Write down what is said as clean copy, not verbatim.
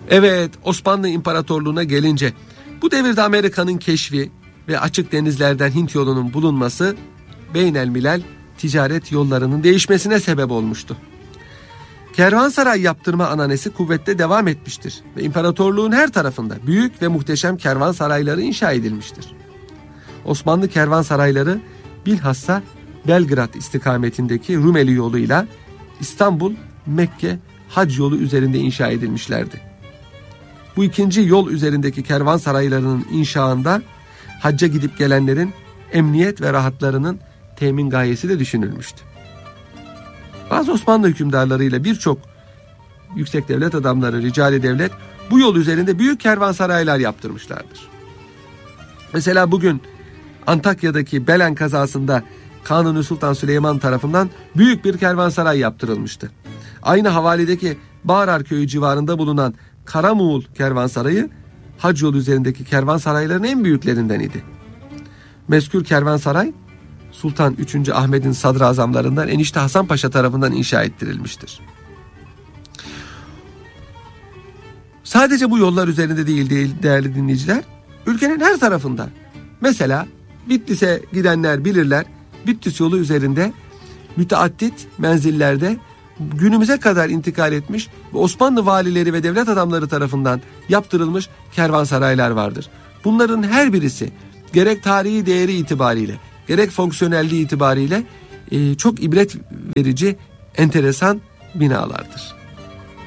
Evet, Osmanlı İmparatorluğu'na gelince bu devirde Amerika'nın keşfi ve açık denizlerden Hint yolunun bulunması beynelmilel ticaret yollarının değişmesine sebep olmuştu. Kervansaray yaptırma ananesi kuvvette devam etmiştir ve imparatorluğun her tarafında büyük ve muhteşem kervansarayları inşa edilmiştir. Osmanlı kervansarayları bilhassa Belgrad istikametindeki Rumeli yoluyla İstanbul-Mekke hac yolu üzerinde inşa edilmişlerdi. Bu ikinci yol üzerindeki kervansaraylarının inşaında hacca gidip gelenlerin emniyet ve rahatlarının temin gayesi de düşünülmüştü. Bazı Osmanlı hükümdarlarıyla birçok yüksek devlet adamları, ricali devlet bu yol üzerinde büyük kervansaraylar yaptırmışlardır. Mesela bugün Antakya'daki Belen kazasında Kanuni Sultan Süleyman tarafından büyük bir kervansaray yaptırılmıştı. Aynı havalideki Bağrar köyü civarında bulunan Karamuğul kervansarayı hac yolu üzerindeki kervansarayların en büyüklerinden idi. Mezkür kervansaray Sultan 3. Ahmet'in sadrazamlarından enişte Hasan Paşa tarafından inşa ettirilmiştir. Sadece bu yollar üzerinde değil değerli dinleyiciler, ülkenin her tarafında. Mesela Bitlis'e gidenler bilirler, Bitlis yolu üzerinde müteaddit menzillerde günümüze kadar intikal etmiş ve Osmanlı valileri ve devlet adamları tarafından yaptırılmış kervansaraylar vardır. Bunların her birisi gerek tarihi değeri itibariyle, gerek fonksiyonelliği itibariyle çok ibret verici, enteresan binalardır.